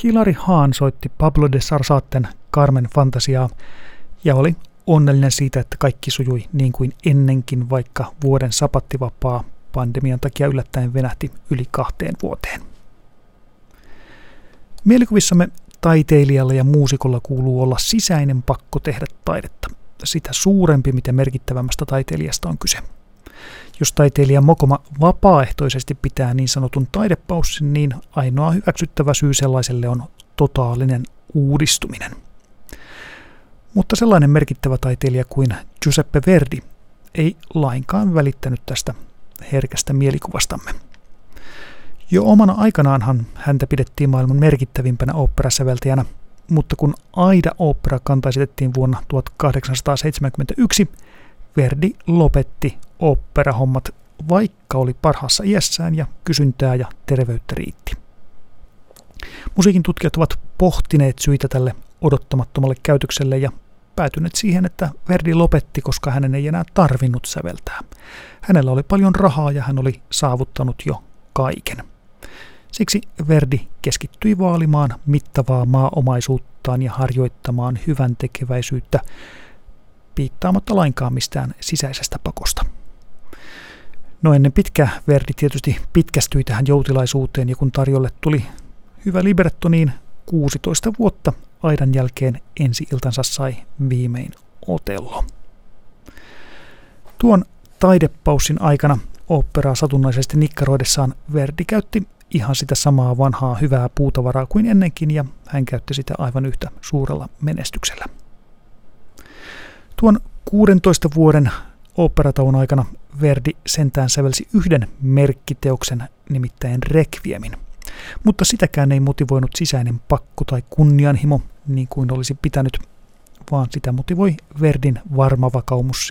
Hilary Hahn soitti Pablo de Sarsaten Carmen Fantasiaa ja oli onnellinen siitä, että kaikki sujui niin kuin ennenkin, vaikka vuoden sapattivapaa pandemian takia yllättäen venähti yli 2 vuoteen. Mielikuvissamme taiteilijalla ja muusikolla kuuluu olla sisäinen pakko tehdä taidetta. Sitä suurempi, mitä merkittävämmästä taiteilijasta on kyse. Jos taiteilija mokoma vapaaehtoisesti pitää niin sanotun taidepaussin, niin ainoa hyväksyttävä syy sellaiselle on totaalinen uudistuminen. Mutta sellainen merkittävä taiteilija kuin Giuseppe Verdi ei lainkaan välittänyt tästä herkästä mielikuvastamme. Jo omana aikanaanhan häntä pidettiin maailman merkittävimpänä oopperasäveltäjänä, mutta kun Aida-ooppera kantaisitettiin vuonna 1871, Verdi lopetti oopperahommat, vaikka oli parhaassa iässään ja kysyntää ja terveyttä riitti. Musiikin tutkijat ovat pohtineet syitä tälle odottamattomalle käytökselle ja päätyneet siihen, että Verdi lopetti, koska hänen ei enää tarvinnut säveltää. Hänellä oli paljon rahaa ja hän oli saavuttanut jo kaiken. Siksi Verdi keskittyi vaalimaan mittavaa maaomaisuuttaan ja harjoittamaan hyvän tekeväisyyttä, piittaamatta lainkaan mistään sisäisestä pakosta. No ennen pitkää Verdi tietysti pitkästyi tähän joutilaisuuteen ja kun tarjolle tuli hyvä libretto, niin 16 vuotta Aidan jälkeen ensi-iltansa sai viimein Otello. Tuon taidepaussin aikana oopperaa satunnaisesti nikkaroidessaan Verdi käytti ihan sitä samaa vanhaa hyvää puutavaraa kuin ennenkin ja hän käytti sitä aivan yhtä suurella menestyksellä. Tuon 16 vuoden oopperatauon aikana Verdi sentään sävelsi yhden merkkiteoksen, nimittäin Requiemin. Mutta sitäkään ei motivoinut sisäinen pakko tai kunnianhimo, niin kuin olisi pitänyt, vaan sitä motivoi Verdin varma vakaumus